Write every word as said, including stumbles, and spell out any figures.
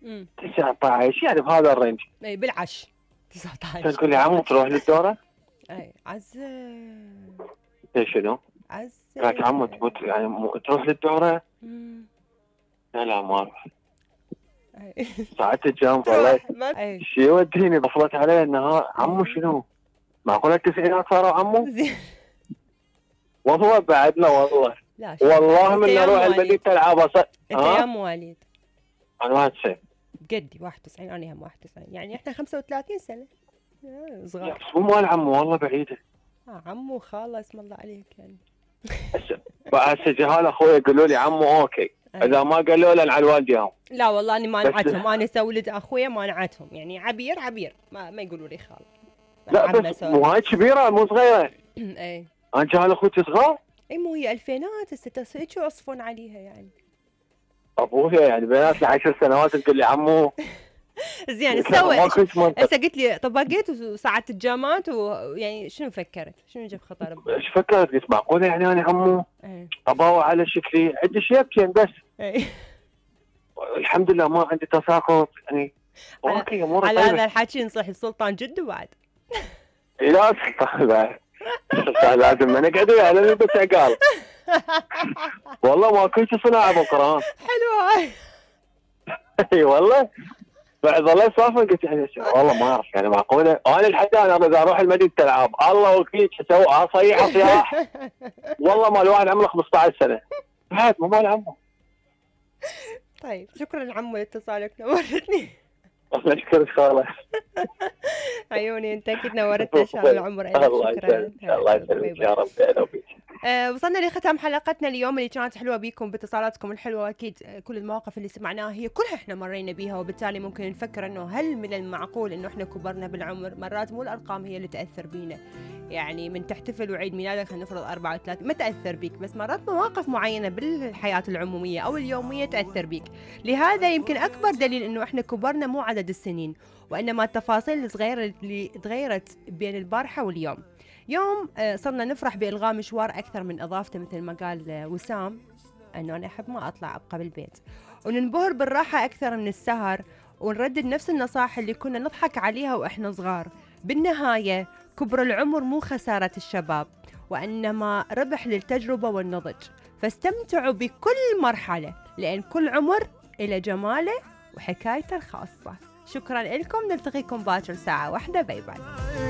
تسعة عشر يعني بهذا الرينج. اي بالعش تسعة عشر. تقول لي عمو تروح للدورة؟ اي عزة. ايش شنو؟ عزة. لك عمو تبوت يعني تروح للدورة؟ لا لا ما اروح. ساعات الجامعة والله شي يوديني بفلت عليه النهار. عمو شنو؟ معقولة التسعينات صاروا عمو؟ والله بعدنا والله. لا والله من اروح المدينة العاب اصلا. انت يا مواليد؟ انا واحد وتسعين. بقدي واحد وتسعين. انا هم واحد وتسعين يعني احنا خمسة وثلاثين سنة صغار. بس مو مال عمو والله بعيدة. اه عمو خالة اسم الله عليك يعني. هسه جهال اخوي يقولوا لي عمو اوكي. اذا ما قالوا لي على الوالديهم. لا والله اني ما نعتهم. انا سولد اخويا ما نعتهم يعني عبير عبير ما, ما يقولوا لي خالة. لا بس مو هاي كبيرة مو صغيرة. اي انا جهال اخوتي صغار. اي مو هي الفينات هسه هيك يوصفون عليها يعني. ابويا يعني بينات عشر سنوات تقول لي عمو. زين سوى هسه قلت لي طبقت وساعات الجامعات ويعني شنو فكرت؟ شنو جاب خطر؟ ايش فكرت؟ قلت معقوله يعني انا عمو اباوع على شكلي عندي شيبتين بس. اي الحمد لله ما عندي تساقط يعني. اوكي اموري على هذا الحكي نصح السلطان جده بعد. لا سلطان بعد لازم ما نقعد وياه لازم بس عقال. والله ما كنت صناعه بالقران. حلوه. اي والله بعد والله صافن قلت يعني والله ما اعرف يعني معقوله انا لحد انا اذا اروح المدينه العاب الله وكيل اسوي اصيح صياح. والله ما الواحد عمره خمسة عشر سنه بعد مو مال عمه. طيب شكرا عمو لاتصالك نورتني. الله يشكرك خالص. عيوني انت اكيد نورتنا ان شاء الله العمر. الله يسلمك الله يسلمك يا رب. انا وبيك. أه وصلنا لختام حلقتنا اليوم اللي كانت حلوه بيكم باتصالاتكم الحلوه. اكيد كل المواقف اللي سمعناها هي كلها احنا مرينا بيها وبالتالي ممكن نفكر انه هل من المعقول انه احنا كبرنا بالعمر. مرات مو الارقام هي اللي تاثر بينا يعني من تحتفل وعيد ميلادك خلينا نفرض أربعة وثلاثين ما تاثر بيك بس مرات مواقف معينه بالحياه العموميه او اليوميه تاثر بيك. لهذا يمكن اكبر دليل انه احنا كبرنا مو عدد السنين وانما التفاصيل الصغيره اللي تغيرت بين البارحه واليوم. يوم صرنا نفرح بإلغاء مشوار أكثر من إضافته مثل ما قال وسام أنه أنا أحب ما أطلع أبقى بالبيت وننبهر بالراحة أكثر من السهر ونردد نفس النصائح اللي كنا نضحك عليها وإحنا صغار. بالنهاية كبر العمر مو خسارة الشباب وإنما ربح للتجربة والنضج. فاستمتعوا بكل مرحلة لأن كل عمر إلى جماله وحكايته الخاصة. شكرا لكم. نلتقيكم باكر ساعة واحدة. باي باي.